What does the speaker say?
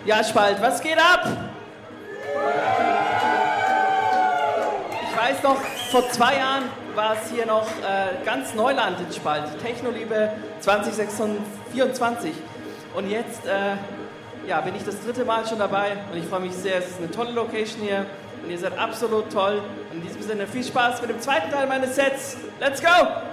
Ja, Spalt, was geht ab? Ich weiß noch, vor 2 Jahren war es hier noch ganz Neuland in Spalt. Technoliebe 2024. Und jetzt bin ich das 3. Mal schon dabei und ich freue mich sehr. Es ist eine tolle Location hier und ihr seid absolut toll. In diesem Sinne viel Spaß mit dem zweiten Teil meines Sets. Let's go!